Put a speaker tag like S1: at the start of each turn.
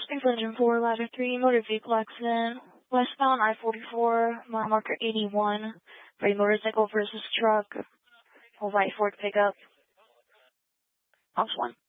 S1: Engine 4, Ladder 3, motor vehicle accident, westbound I-44, mile marker 81, for a motorcycle versus truck, white Ford pickup. House 1.